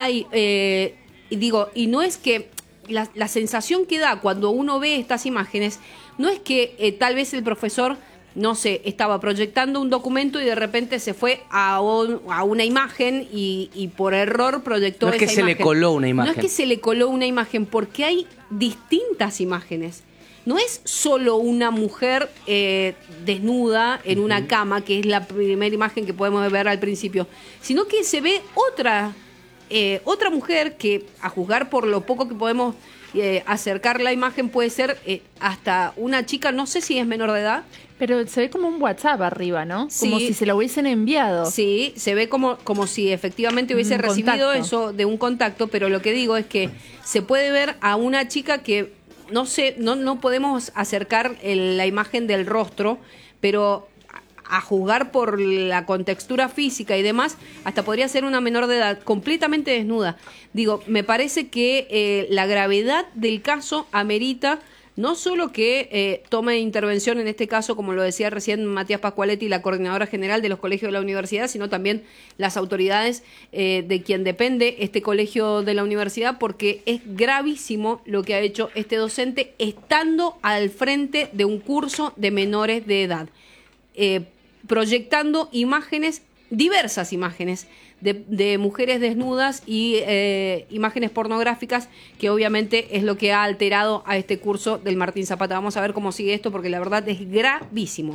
hay, y digo, y no es que la sensación que da cuando uno ve estas imágenes, no es que tal vez el profesor, no sé, estaba proyectando un documento y de repente se fue a una imagen y por error proyectó esa imagen. No es que se le coló una imagen. No es que se le coló una imagen, porque hay distintas imágenes. No es solo una mujer desnuda en una cama, que es la primera imagen que podemos ver al principio, sino que se ve otra mujer que, a juzgar por lo poco que podemos acercar la imagen, puede ser hasta una chica, no sé si es menor de edad. Pero se ve como un WhatsApp arriba, ¿no? Sí. Como si se lo hubiesen enviado. Sí, se ve como si efectivamente hubiese recibido eso de un contacto, pero lo que digo es que se puede ver a una chica que, no sé, no podemos acercar la imagen del rostro, pero a juzgar por la contextura física y demás, hasta podría ser una menor de edad, completamente desnuda. Digo, me parece que la gravedad del caso amerita no solo que tome intervención en este caso, como lo decía recién Matías Pascualetti, la coordinadora general de los colegios de la universidad, sino también las autoridades de quien depende este colegio de la universidad, porque es gravísimo lo que ha hecho este docente estando al frente de un curso de menores de edad, proyectando imágenes, diversas imágenes de mujeres desnudas y imágenes pornográficas, que obviamente es lo que ha alterado a este curso del Martín Zapata. Vamos a ver cómo sigue esto, porque la verdad es gravísimo.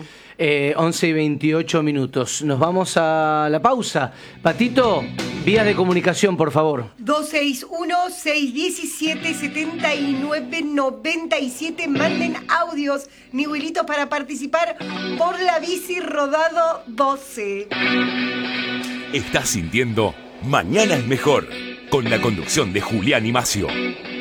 11:28. Nos vamos a la pausa. Patito, vías de comunicación, por favor. 261-617-7997. Manden audios, nihuelitos, para participar por la bici Rodado 12. Estás sintiendo Mañana es Mejor, con la conducción de Julián y Macio.